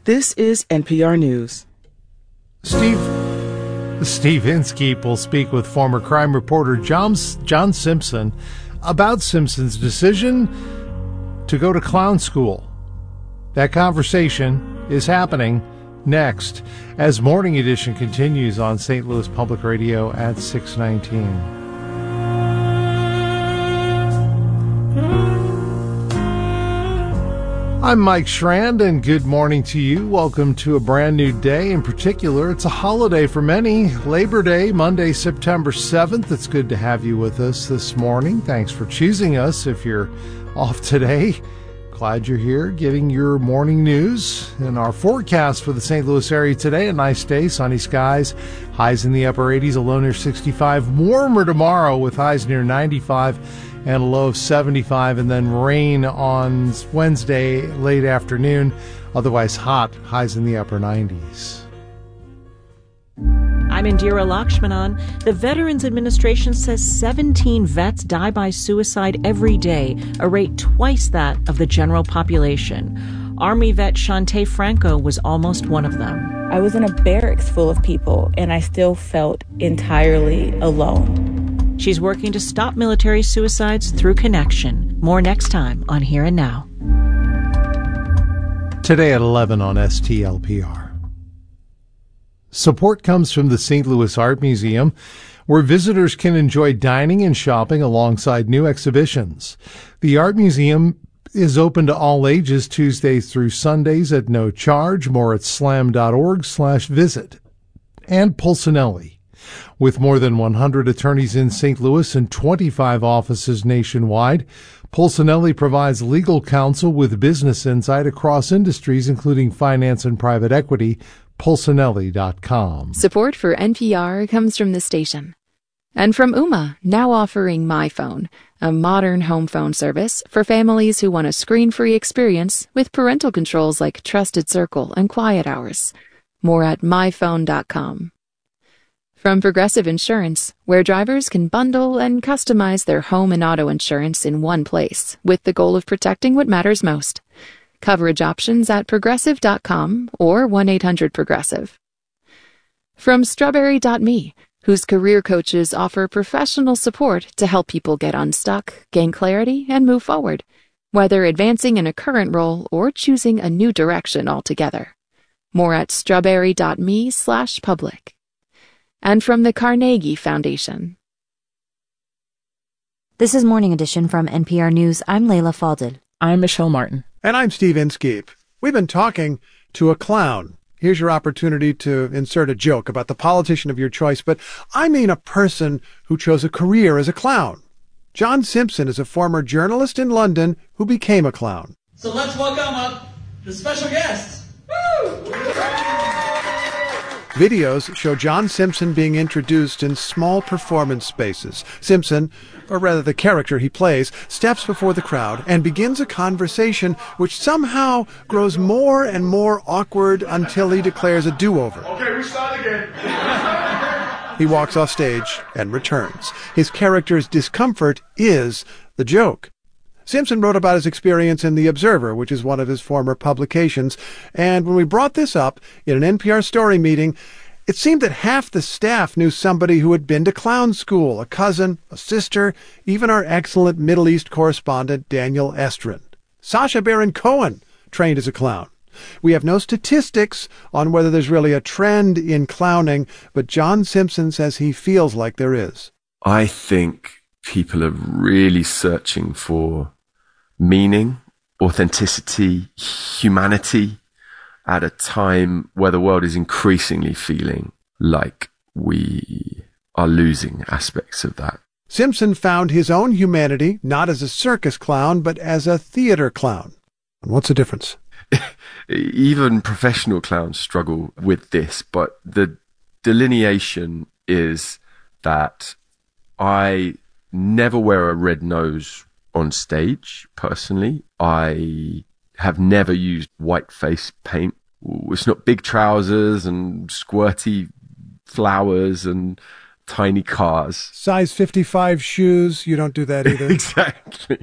This is NPR News. Steve Inskeep will speak with former crime reporter John Simpson about Simpson's decision to go to clown school. That conversation is happening next as Morning Edition continues on St. Louis Public Radio at 6:19. I'm Mike Schrand, and good morning to you. Welcome to a brand new day. In particular, it's a holiday for many. Labor Day, Monday, September 7th. It's good to have you with us this morning. Thanks for choosing us if you're off today. Glad you're here getting your morning news. And our forecast for the St. Louis area today, a nice day, sunny skies, highs in the upper 80s, a low near 65. Warmer tomorrow with highs near 95 and a low of 75, and then rain on Wednesday late afternoon. Otherwise hot, highs in the upper 90s. I'm Indira Lakshmanan. The Veterans Administration says 17 vets die by suicide every day, a rate twice that of the general population. Army vet Shantae Franco was almost one of them. I was in a barracks full of people, and I still felt entirely alone. She's working to stop military suicides through connection. More next time on Here and Now. Today at 11 on STLPR. Support comes from the St. Louis Art Museum, where visitors can enjoy dining and shopping alongside new exhibitions. The Art Museum is open to all ages Tuesdays through Sundays at no charge. More at slam.org/visit. And Pulcinelli. With more than 100 attorneys in St. Louis and 25 offices nationwide, Pulcinelli provides legal counsel with business insight across industries, including finance and private equity. Pulcinelli.com. Support for NPR comes from the station. And from Ooma, now offering MyPhone, a modern home phone service for families who want a screen-free experience with parental controls like Trusted Circle and Quiet Hours. More at myphone.com. From Progressive Insurance, where drivers can bundle and customize their home and auto insurance in one place with the goal of protecting what matters most. Coverage options at progressive.com or 1-800-PROGRESSIVE. From Strawberry.me, whose career coaches offer professional support to help people get unstuck, gain clarity, and move forward, whether advancing in a current role or choosing a new direction altogether. More at strawberry.me/public. And from the Carnegie Foundation. This is Morning Edition from NPR News. I'm Layla Faldil. I'm Michelle Martin. And I'm Steve Inskeep. We've been talking to a clown. Here's your opportunity to insert a joke about the politician of your choice, but I mean a person who chose a career as a clown. John Simpson is a former journalist in London who became a clown. So let's welcome up the special guest. Woo! Videos show John Simpson being introduced in small performance spaces. Simpson, or rather the character he plays, steps before the crowd and begins a conversation which somehow grows more and more awkward until he declares a do-over. Okay, we start again. He walks off stage and returns. His character's discomfort is the joke. Simpson wrote about his experience in The Observer, which is one of his former publications, and when we brought this up in an NPR story meeting, it seemed that half the staff knew somebody who had been to clown school, a cousin, a sister, even our excellent Middle East correspondent Daniel Estrin. Sacha Baron Cohen trained as a clown. We have no statistics on whether there's really a trend in clowning, but John Simpson says he feels like there is. I think people are really searching for meaning, authenticity, humanity at a time where the world is increasingly feeling like we are losing aspects of that. Simpson found his own humanity not as a circus clown, but as a theater clown. And what's the difference? Even professional clowns struggle with this, but the delineation is that I never wear a red nose on stage, personally. I have never used white face paint. It's not big trousers and squirty flowers and tiny cars. Size 55 shoes, you don't do that either. Exactly.